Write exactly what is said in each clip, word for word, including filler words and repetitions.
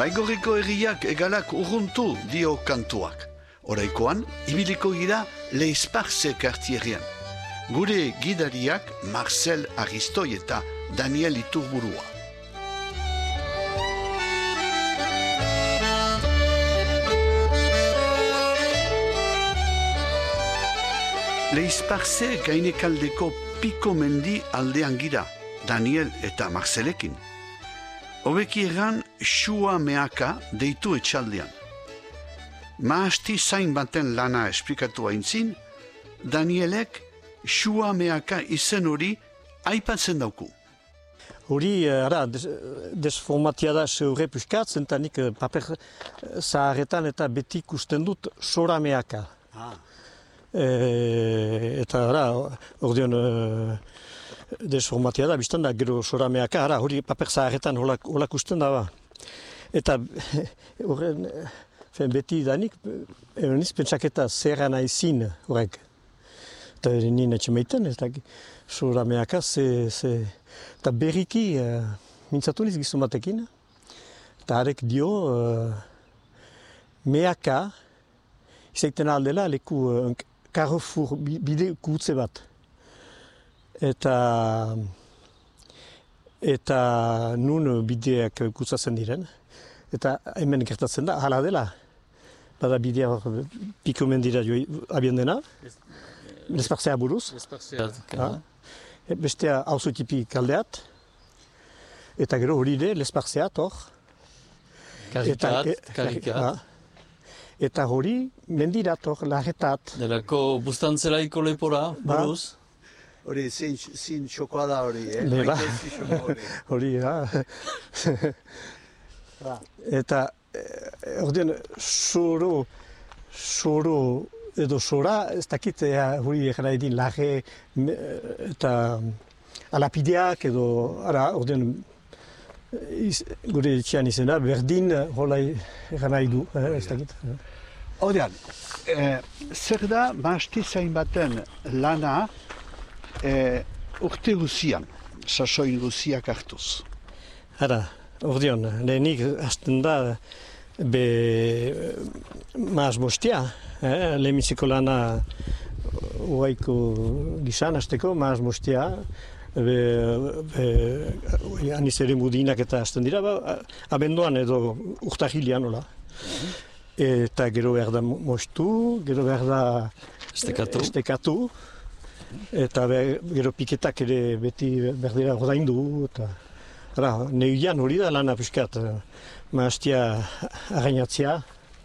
Baigorriko herriak egalak urruntu dio kantuak. Oraikoan, ibiliko gira Leisparze kartierrean. Gure gidariak Marcel Aristoi eta Daniel Iturburua. Leisparze gainekaldeko Piko mendi aldean gira, Daniel eta Marcelekin. Hobeki egan Xua Meaka deitu etxaldean. Maasti zain baten lana esplikatu aintzin, Danielek Xua Meaka izen hori aipatzen dauku. Hori, ara, desformatia da zeure puskat, zentanik paper zaharretan eta beti ikusten dut Xora Meaka. Ah. E, eta, ara, ordeon, desformatia da, biztan da, gero Xora Meaka, ara, hori paper zaharretan hola kusten da ba. Eta, horren, beti danik, eroniz pentsaketa zerra nahizin horrek. Eta nien etxe meiten, ez da, Xora Meaka, ze, ze, eta berriki, uh, mintzatu niz gizun batekin, eta harek dio, uh, Meaka, izaiten aldela, leku, uh, Carrefour, bide kutze bat. Eta, eta nun bideak kutsatzen diren. Eta hemen gertatzen da, hala dela. Bada bidea hor, Piko mendira jo abian dena. Lespartzea buruz. Lespartzea. Bestea auzotipi kaldeat. Eta gero hori ere, Lespartzeat hor. Karikat, karikat. Eta hori, mendirat hor, larretat. Delako bustantzelaiko lepora, buruz. Hori, zin txokoa da hori, eh? Leba. Hori, ja. Eta, ordean, soro, soro edo sora, ez dakit hori egin edin lage eta alapideak edo, ara, ordean, gure etxean izena, berdin hola egin nahi du, ez dakit. Ordean, zer da maasti zain baten lana urte guzian, sasoin guziak hartuz? Ara, ordean, lehenik hasten da be maaz mostia, eh? Lehenbiziko lana uaiko gizan hasteko, maaz mostia, be, be aniz ere mudinak eta hasten dira, ba, abenduan edo urtahilian, hola. Eta gero behar da mostu, gero behar da estekatu. estekatu. Eta be, gero piketak ere beti berdera ordaindu. Eta, ara, neuian hori da lana piskat. Maastia arrainatzea.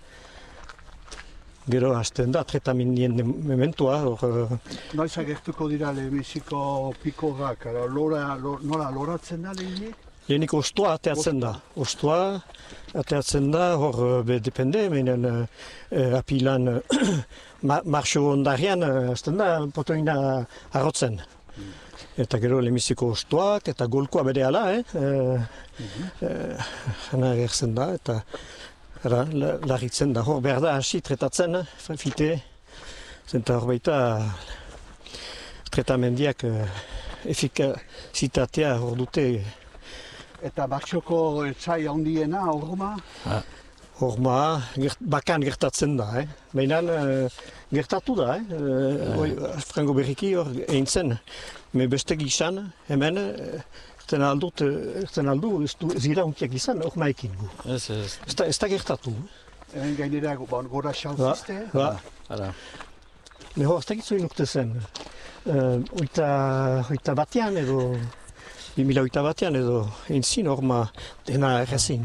Gero hasten da, tretaminien mementua. Noiz agertuko dira lehenbiziko pikorak, lora, nola loratzen da lehenik? Lehenik ostoa ateatzen da. Ostoa ateatzen da, hor be depende, menen uh, apilan uh, marxo ondarian hasten da potoina arrotzen. Mm. Eta gero lehenbiziko ostoak eta golkoa bere ala, eh? Uh, mm-hmm. uh, Hana agertzen da, eta ara, larritzen da. Hor behar da hasi tretatzen, fite. Zenta hor baita tretamendiak uh, efikazitatea hor dute. Eta martxoko etxai handiena, horma? Horma, gert, bakan gertatzen da, eh? Baina uh, gertatu da, eh? Uh, Frango berriki hor egin zen. Me beste gizan, hemen, erten aldut, erten aldu, zira hunkiak izan, hor maekin gu. Ez, ez. Ez da gertatu. Hemen gainera gora xauzizte? Ba, ba. Me hor, ez da gitzoin urte zen. Uh, oita, oita batean edo... Bimila oita batean edo entzin horma dena errezin.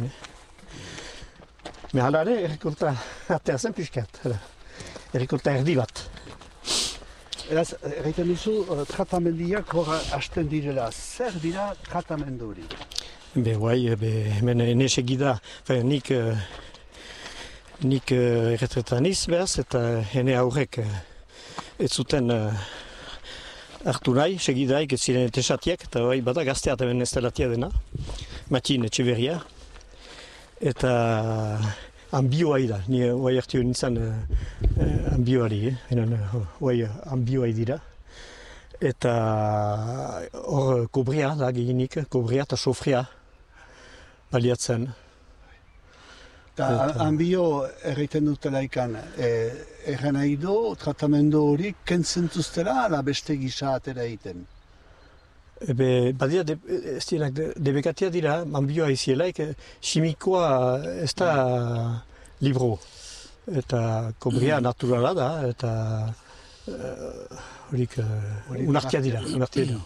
Me halare errekolta atea zen piskat. Errekolta erdi bat. Eraz, erraiten duzu, tratamendiak hor hasten direla. Zer dira tratamendu hori? Be, guai, be, hemen enesegida, nik, nik erretretan iz behaz, eta hene aurrek ez zuten hartu nahi, segidaik ez ziren etesatiak, eta bai, bada gazteat hemen ez delatia dena, Matin Etxeberria, eta ambioa da, ni oai hartio nintzen uh, ambioari, eh? Oai ambioa dira. Eta hor kobria da gehinik, kobria eta sofria baliatzen. Eta hanbio erraiten dutela ikan, erran nahi du, tratamendu hori kentzentuztela, ala beste gisa atera egiten. Ebe, badira, de, ez dienak, de, debekatia dira, hanbioa izielaik, simikoa ez da libro. Eta kobria naturala da, eta horik uh, unartia dira, unartia dira.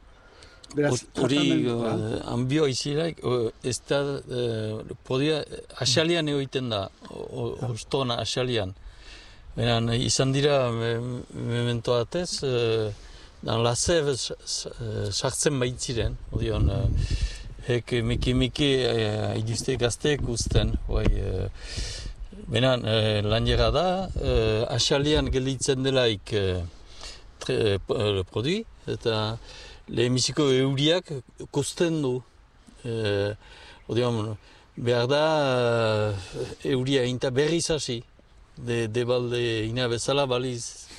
Hori hanbioa izielaik, ez da, podia, asalian egiten da, ostona asalian. Beran, izan dira, memento batez, dan laseb sartzen baitziren, odion, hek miki-miki iduzte gazteek usten, bai, benan, lan jera da, asalian gelditzen delaik produi, eta lehenbiziko euriak kosten du. Odion, behar da, euria inta berriz hasi, de, de balde ina bezala baliz,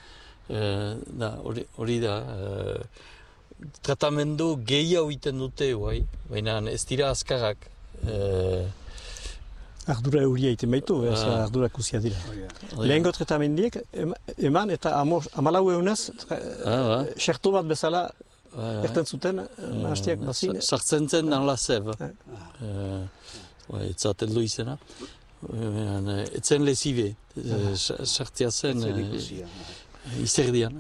hori da, tratamendu gehiago iten dute, bai, baina ez dira azkarrak. Ardura euria iten baitu, ez ardura kusia dira. Lehengo tratamendiek, eman eta amalau eunaz, xerto bat bezala, erten zuten, hastiak bazine. Sartzen zen dan laseb. Etzaten du izena. Etzen lezibe. Sartzea zen izerdian.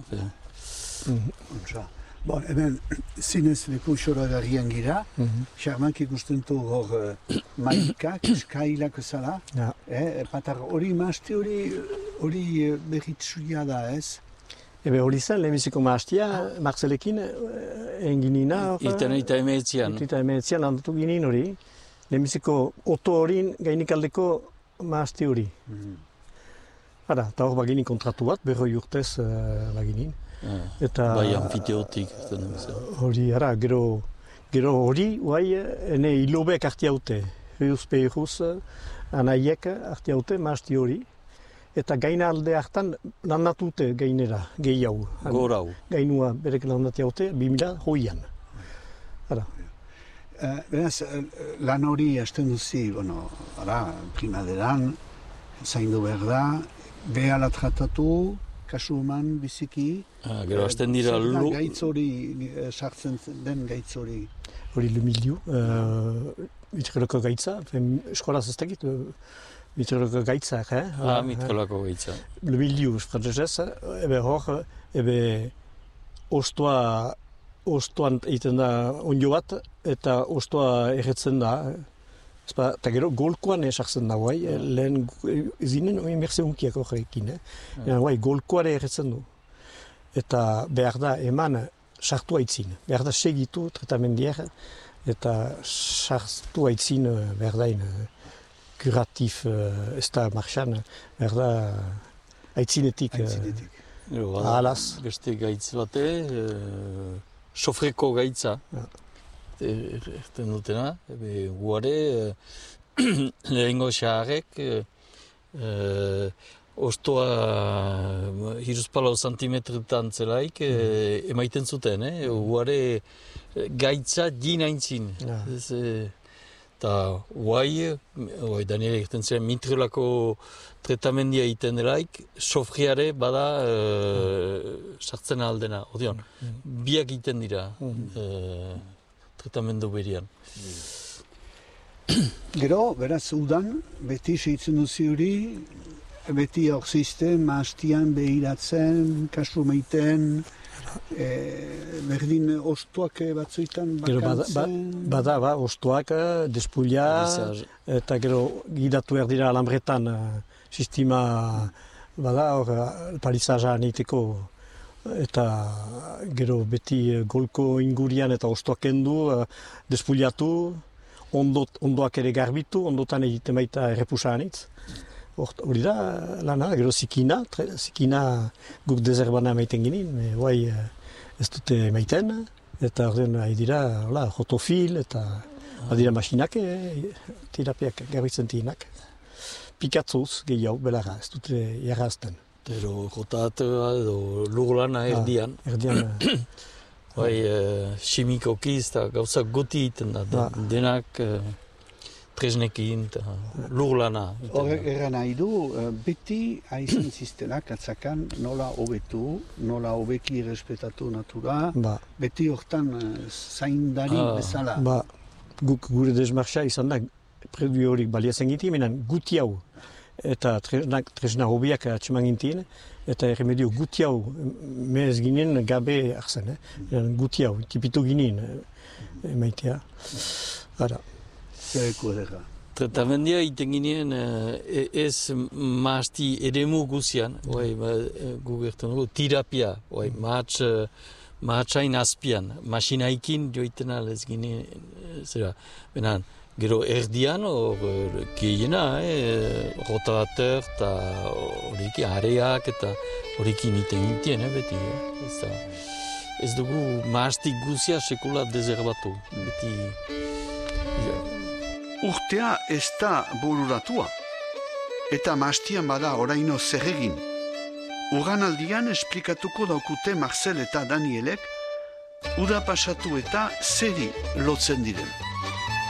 Bon, hemen, zinez leku xoragarrian gira, xarmank ikusten du hor maikak, eskailak ezala, patar hori maazti hori berritzuia da, ez? Ebe hori zen, lehenbiziko maaztia, Marcelekin enginina. Iten eta emeetzian. Eta emeetzian handatu ginin hori. Lehenbiziko oto horin gainikaldeko maazti hori. Hara, eta hor baginin kontratu bat, berroi urtez baginin. Eta bai anfiteotik. Hori, hara, gero, gero hori, guai, ene hilobek harti haute. Heuz pehuz, anaiek harti haute, maazti hori. Eta gaina alde hartan landatute gainera, gehiago. Gorau. Gainua berek landati haute, bimila hoian. Hara. Beraz, lan hori hasten duzi, bueno, hara, primaderan, zaindu behar da, behala tratatu, kasu eman biziki. Gero hasten dira lu... Gaitz hori, sartzen den gaitz hori. Hori le milieu, mitkoloko gaitza, eskolaz ez dakit, mitkoloko gaitzak, eh? Ah, mitkoloko gaitza. Le milieu, frantzesez, ebe hor, ebe ostoa, ostoan egiten da onjo bat, eta ostoa erretzen da. Eta gero golkoan esartzen da, guai, lehen zinen oin berze unkiak horrekin, eh? Guai, golkoan erretzen du. Eta behar da eman sartu aitzin, behar da segitu tratamendiak, eta sartu aitzin behar dain kuratif ez da marxan, behar da aitzinetik. Aitzinetik. Ahalaz. Beste gaitz bate, sofreko gaitza. Erten dutena, guare, lehengo xaharek, ostoa hiruzpalau santimetretan zelaik emaiten zuten, guare gaitza dinaintzin. Eta guai, Daniel egiten ziren, mitrelako tratamendia egiten delaik, sofriare bada sartzen aldena, odion, biak egiten dira. Tratamendu berian. Gero, beraz, udan, beti seitzen duzi hori, beti hor zizten, maastian behiratzen, kasu meiten, e, berdin ostoak batzuetan bakantzen. Bada, ba, ostoak, despulia, eta gero gidatu erdira alambretan, sistema, bada, hor, palizaja neiteko, eta gero beti golko ingurian eta ostoak kendu, despuliatu, ondot, ondoak ere garbitu, ondotan egiten baita errepusanitz. Hori da, lana, gero zikina, tre, zikina guk dezerbana maiten ginen, guai ez dute maiten, eta ordean ari dira, hola, jotofil, eta adira masinak, terapiak garbitzen tinak. Pikatzuz gehiago, belara, ez dute jarrazten. Ero jotatea edo lurlana erdian. Ah, erdian. Bai, uh, simikoki ez da gauza goti egiten da. Da. Denak, uh, tresnekin, eta lur lana. Horrek erran nahi du, beti haizan ziztela katzakan nola hobetu, nola hobeki errespetatu natura, Ba, beti hortan zaindari Ah. bezala. ba, guk gure desmarxa izan da, predu horik baliatzen ginti, menan guti hau, eta tresnak, tresna hobiak atseman gintien, eta erremedio guti hau, mez ginen gabe arzen, eh? Guti hau, tipitu ginen, eh, emaitea. Ara, Zereko edera. Tratamendia iten ginen eh, ez mahasti eremu guzian, oai, ba, eh, gu gertan dugu, terapia, oai, mahats, eh, mahatsain azpian, masinaikin joiten alez ginen, eh, zera, benan, gero erdian, hor, eh, gehiena, eh, rotateur, eta horiki, areak, eta horiki niten gintien, eh, beti, eh, ez da, ez dugu mahastik guzia sekula dezerbatu, beti, Urtea ez da bururatua, eta mahastian bada oraino zer egin. Uganaldian esplikatuko daukute Marcel eta Danielek, uda pasatu eta zeri lotzen diren.